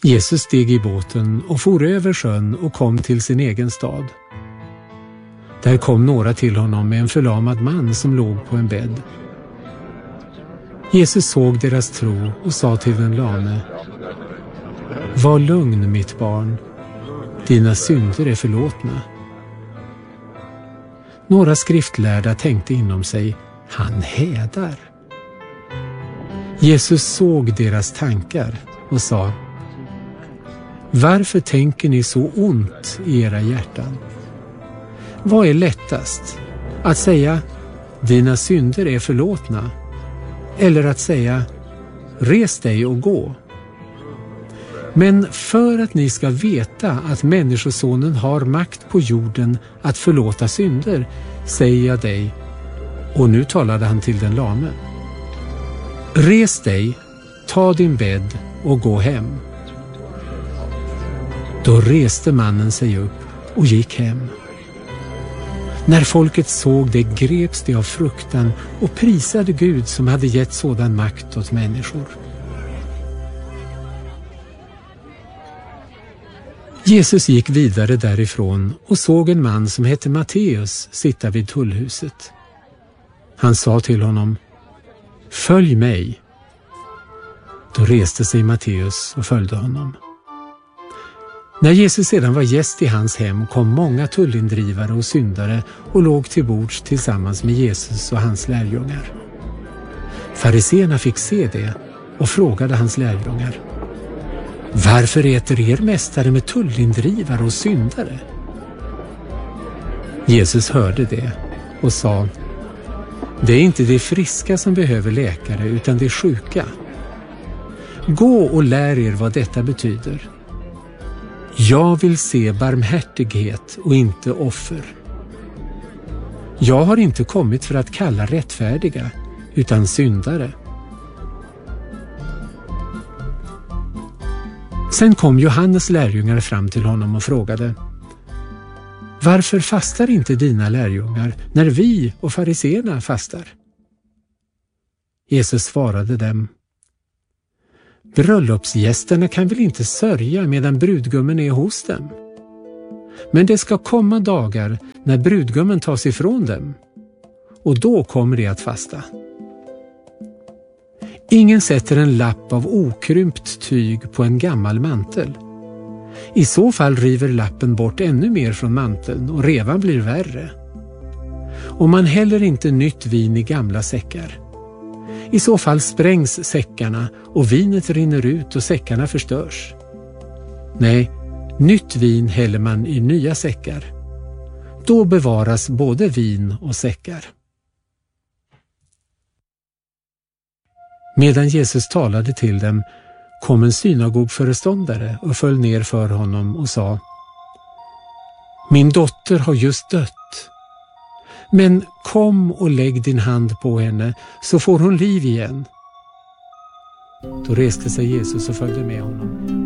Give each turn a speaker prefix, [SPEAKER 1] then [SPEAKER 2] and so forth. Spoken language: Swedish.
[SPEAKER 1] Jesus steg i båten och for över sjön och kom till sin egen stad. Där kom några till honom med en förlamad man som låg på en bädd. Jesus såg deras tro och sa till den lame: Var lugn, mitt barn, dina synder är förlåtna. Några skriftlärda tänkte inom sig: han hädar. Jesus såg deras tankar och sa: Varför tänker ni så ont i era hjärtan? Vad är lättast? Att säga: dina synder är förlåtna, eller att säga: res dig och gå? Men för att ni ska veta att Människosonen har makt på jorden att förlåta synder, säger jag dig, och nu talade han till den lame: res dig, ta din bädd och gå hem. Då reste mannen sig upp och gick hem. När folket såg det greps de av fruktan och prisade Gud som hade gett sådan makt åt människor. Jesus gick vidare därifrån och såg en man som hette Matteus sitta vid tullhuset. Han sa till honom: följ mig. Då reste sig Matteus och följde honom. När Jesus sedan var gäst i hans hem kom många tullindrivare och syndare och låg till bords tillsammans med Jesus och hans lärjungar. Fariseerna fick se det och frågade hans lärjungar: varför äter er mästare med tullindrivare och syndare? Jesus hörde det och sa: det är inte de friska som behöver läkare utan de sjuka. Gå och lär er vad detta betyder. Jag vill se barmhärtighet och inte offer. Jag har inte kommit för att kalla rättfärdiga utan syndare. Sen kom Johannes lärjungar fram till honom och frågade: varför fastar inte dina lärjungar när vi och fariseerna fastar? Jesus svarade dem: bröllopsgästerna kan väl inte sörja medan brudgummen är hos dem? Men det ska komma dagar när brudgummen tas ifrån dem, och då kommer de att fasta. Ingen sätter en lapp av okrympt tyg på en gammal mantel. I så fall river lappen bort ännu mer från manteln och revan blir värre. Och man häller inte nytt vin i gamla säckar. I så fall sprängs säckarna och vinet rinner ut och säckarna förstörs. Nej, nytt vin häller man i nya säckar. Då bevaras både vin och säckar. Medan Jesus talade till dem kom en synagogföreståndare och föll ner för honom och sa: min dotter har just dött. Men kom och lägg din hand på henne så får hon liv igen. Då reste sig Jesus och följde med honom.